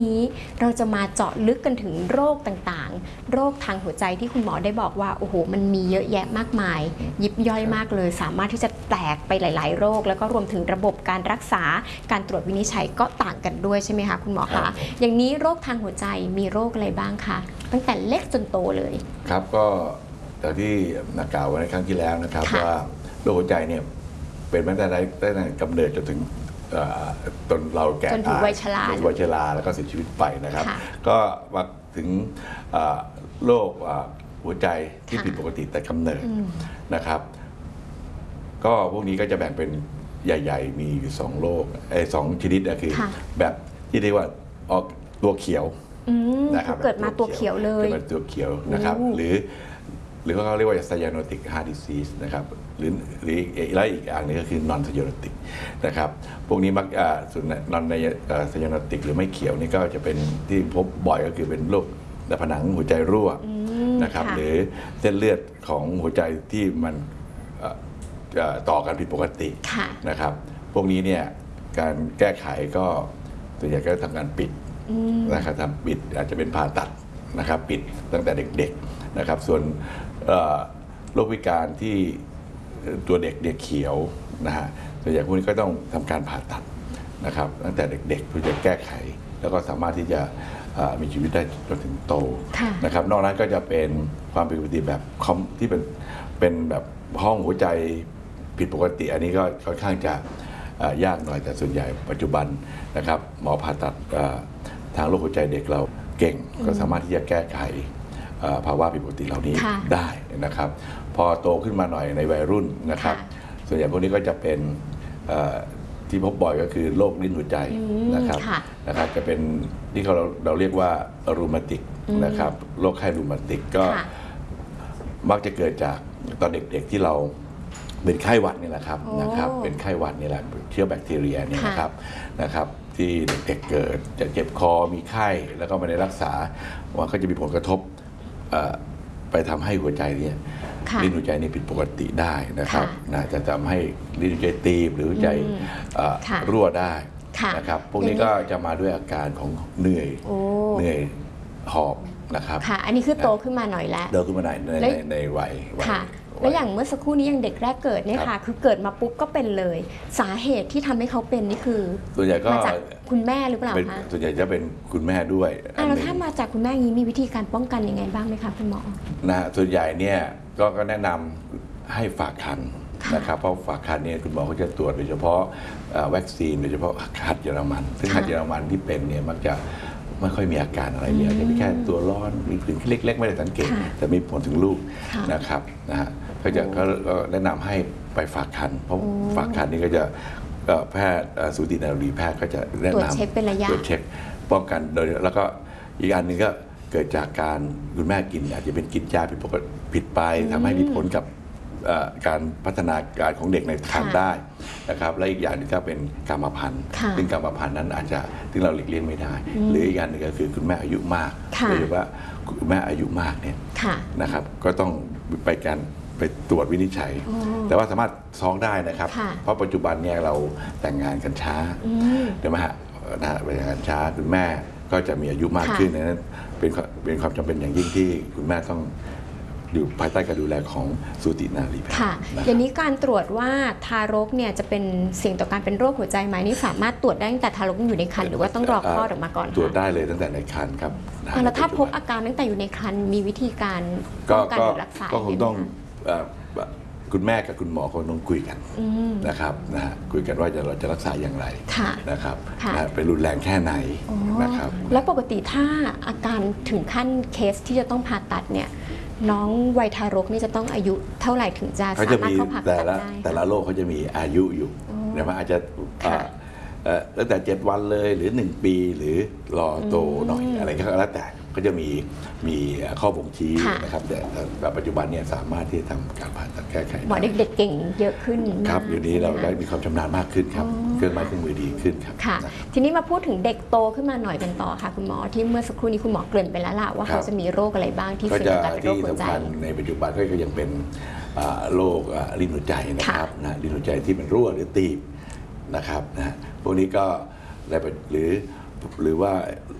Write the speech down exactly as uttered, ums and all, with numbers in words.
นี้เราจะมาเจาะลึกกันถึงโรคต่างๆโรคทางหัวใจที่คุณหมอได้บอกว่าโอ้โหมันมีเยอะแยะมากมายยิบย่อยมากเลยสามารถที่จะแตกไปหลายๆโรคแล้วก็รวมถึงระบบการรักษาการตรวจวินิจฉัยก็ต่างกันด้วยใช่ไหมคะคุณหมอคะอย่างนี้โรคทางหัวใจมีโรคอะไรบ้างคะตั้งแต่เล็กจนโตเลยครับก็จากที่นักกล่าวไว้ในครั้งที่แล้วนะครับว่าโรคหัวใจเนี่ยเป็นมาตั้งแต่ตั้งแต่กำเนิดจนถึงจนเราแก่จนถึงวัยชราจนถึงวัยชราแล้วก็เสียชีวิตไปนะครับก็มาถึงโรคหัวใจที่ผิดปกติแต่กำเนิดนะครับก็พวกนี้ก็จะแบ่งเป็นใหญ่ๆมีอยู่สองโรคไอ้สองชนิดก็คือแบบที่เรียกว่าออกตัวเขียวนะครับเกิดมาตัวเขียวเลยเกิดมาตัวเขียวนะครับหรือหรือเขาเรียกว่า cyanotic heart disease นะครับหรือหรือและอีกอย่างนึงก็คือ non cyanotic นะครับพวกนี้มักส่วน non cyanotic หรือไม่เขียวนี่ก็จะเป็นที่พบบ่อยก็คือเป็นโรคผนังหัวใจรั่วนะครับหรือเส้นเลือดของหัวใจที่มันต่อกันผิดปกตินะครับพวกนี้เนี่ยการแก้ไขก็ส่วนใหญ่ก็ทำการปิดนะครับทำปิดอาจจะเป็นผ่าตัดนะครับปิดตั้งแต่เด็กๆนะครับส่วนโรคพิการที่ตัวเด็กเด็กเขียวนะฮะส่วนใหญ่พวกนี้ก็ต้องทำการผ่าตัดนะครับตั้งแต่เด็กๆเพื่อจะแก้ไขแล้วก็สามารถที่จะมีชีวิตได้จนถึงโตนะครับนอกนั้นก็จะเป็นความผิดปกติแบบที่เป็นเป็นแบบห้องหัวใจผิดปกติอันนี้ก็ค่อนข้างจะยากหน่อยแต่ส่วนใหญ่ปัจจุบันนะครับหมอผ่าตัดทางโรคหัวใจเด็กเราเก่งก็สามารถที่จะแก้ไขภาวะผิดปกติเหล่านี้ได้นะครับพอโตขึ้นมาหน่อยในวัยรุ่นนะครับส่วนใหญ่พวกนี้ก็จะเป็นที่พบบ่อยก็คือโรคลิ้นหัวใจนะครับนะครับจะเป็นที่เราเราเรียกว่ารูมาติกนะครับโรคไข้รูมาติกก็มักจะเกิดจากตอนเด็กๆที่เราเป็นไข้หวัดนี่แหละครับนะครับเป็นไข้หวัดนี่แหละเชื้อแบคทีเรียนี่นะครับนะครับที่เด็กๆเกิดจะเจ็บคอมีไข้แล้วก็ไม่ได้รักษาว่าก็จะมีผลกระทบไปทำให้หัวใจเนี่ยลิ้นหัวใจนี่ผิดปกติได้นะครับนะจะทำให้ลิ้นหัวใจตีบหรือหัวใจรั่วได้นะครับพวกนี้ก็จะมาด้วยอาการของเหนื่อยเหนื่อยหอบนะครับค่ะอันนี้คือโตขึ้นมาหน่อยแล้วโตขึ้นมาหน่อยในในวัยแล้วอย่างเมื่อสักครู่นี้ยังเด็กแรกเกิดเนี่ยค่ะคือเกิดมาปุ๊บก็เป็นเลยสาเหตุที่ทำให้เขาเป็นนี่คือส่วนใหญ่ก็มาจากคุณแม่หรือเปล่าคะส่วนใหญ่จะเป็นคุณแม่ด้วยแล้วถ้ามาจากคุณแม่นี้มีวิธีการป้องกันยังไงบ้างไหมคะคุณหมอนะส่วนใหญ่เนี่ยก็แนะนำให้ฝากครรภ์นะครับเพราะฝากครรภ์เนี่ยคุณหมอเขาจะตรวจโดยเฉพาะวัคซีนโดยเฉพาะหัดเยอรมันซึ่งหัดเยอรมันที่เป็นเนี่ยมักจะไม่ค่อยมีอาการอะไรเลยอาจจะมีแค่ตัวร้อนมีผื่นเล็กๆไม่ได้สังเกตแต่มีผลถึงลูกนะครับนะฮะก็จะก็แนะนำให้ไปฝากครรภ์เพราะฝากครรภ์นี่ก็จะแพทย์สูตินรีแพทย์ก็จะแนะนำตรวจเช็คเป็นระยะตรวจเช็คป้องกันโดยแล้วก็อีกอันนึงก็เกิดจากการคุณแม่กินอาจจะเป็นกินยาผิดปกติผิดไปทำให้มีผลกับการพัฒนาการของเด็กในครรภ์ได้นะครับและอีกอย่างนึงก็เป็นกรรมพันธุ์ซึ่งกรรมพันธุ์นั้นอาจจะที่เราหลีกเลี่ยงไม่ได้หรืออีกอย่างนึงก็คือคุณแม่อายุมากโดยเฉพาะคุณแม่อายุมากเนี่ยนะครับก็ต้องไปการไปตรวจวินิจฉัยแต่ว่าสามารถท้องได้นะครับเพราะปัจจุบันเนี่ยเราแต่งงานกันช้าใช่ไหมฮะนะแต่งงานช้าคุณแม่ก็จะมีอายุมากขึ้นนั้นเป็นเป็นความจำเป็นอย่างยิ่งที่คุณแม่ต้องอยู่ภายใต้การดูแลของสูตินารีแพทย์ค่ะอย่างนี้การตรวจว่าทารกเนี่ยจะเป็นเสี่ยงต่อการเป็นโรคหัวใจไหมนี่สามารถตรวจได้ตั้งแต่ทารกอยู่ในครรภ์หรือว่าต้องรอคลอดออกมาก่อนตรวจได้เลยตั้งแต่ในครรภ์ครับแล้วถ้าพบอาการตั้งแต่อยู่ในครรภ์มีวิธีการป้องกันหรือรักษาก็คงต้องคุณแม่กับคุณหมอคงต้องคุยกันนะครับนะฮะคุยกันว่าจะเราจะรักษาอย่างไรนะครับเป็นรุนแรงแค่ไหนนะครับแล้วปกติถ้าอาการถึงขั้นเคสที่จะต้องผ่าตัดเนี่ยน้องวัยทารกนี่จะต้องอายุเท่าไหร่ถึงจะสามารถเข้าผ่าตัดได้แต่ละโรคเขาจะมีอายุอยู่เนี่ยมันอาจจะตั้งแต่เจ็ดวันเลยหรือหนึ่งปีหรือรอโตหน่อยอะไรก็แล้วแต่ก็จะมีมีข้อบ่งชี้นะครับแต่ปัจจุบันเนี่ยสามารถที่จะทำการผ่าตัดแก้ไขหมอเด็กๆเก่งเยอะขึ้นครับอยู่นี้เราได้มีความชำนาญมากขึ้นครับเครื่องไม้เครื่องมือดีขึ้นครับค่ะทีนี้มาพูดถึงเด็กโตขึ้นมาหน่อยกันต่อค่ะคุณหมอที่เมื่อสักครู่นี้คุณหมอเกริ่นไปแล้วล่ะว่าเขาจะมีโรคอะไรบ้างที่เสี่ยงต่อการเป็นโรคหัวใจในปัจจุบันก็ยังเป็นโรคลิ้นหัวใจนะครับนะลิ้นหัวใจที่มันรั่วหรือตีบนะครับนะพวกนี้ก็หรือหรือว่า